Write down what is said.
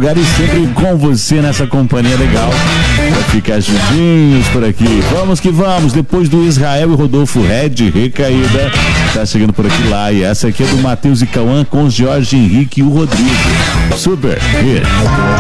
lugar e sempre com você nessa companhia legal. Pra ficar juntinhos por aqui. Vamos que vamos. Depois do Israel e Rodolfo Red, Recaída, tá chegando por aqui lá. E essa aqui é do Matheus e Cauã com o Jorge Henrique e o Rodrigo. Super hit.